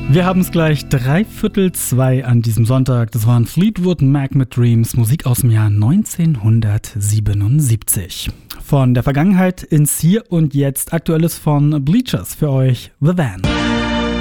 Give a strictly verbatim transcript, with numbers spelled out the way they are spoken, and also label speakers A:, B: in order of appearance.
A: Wir haben es gleich dreiviertel zwei an diesem Sonntag. Das waren Fleetwood Mac mit Dreams, Musik aus dem Jahr neunzehnhundertsiebenundsiebzig. Von der Vergangenheit ins Hier und Jetzt, Aktuelles von Bleachers für euch, The Van.